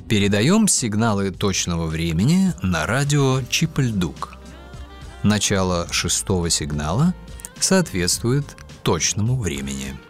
Передаем сигналы точного времени на радио Чип-Ль-Дук. Начало 6-го сигнала соответствует точному времени.